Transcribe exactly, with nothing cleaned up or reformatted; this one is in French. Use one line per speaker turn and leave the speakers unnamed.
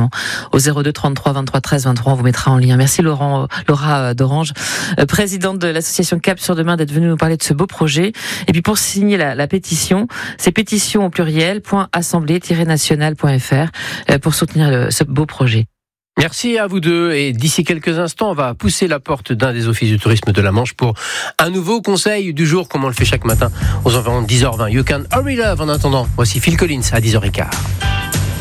également au zéro deux trente-trois vingt-trois treize vingt-trois. On vous mettra en lien. Merci Laurent, Laura d'Orange, présidente de l'association Cap sur Demain, d'être venue nous parler de ce beau projet. Et puis pour signer la, la pétition, c'est pétition au pluriel point assemblée tiret nationale point f r pour soutenir le, ce beau projet.
Merci à vous deux, et d'ici quelques instants, on va pousser la porte d'un des offices du tourisme de la Manche pour un nouveau conseil du jour, comme on le fait chaque matin aux environs de dix heures vingt. You can hurry love. En attendant, voici Phil Collins à dix heures quinze.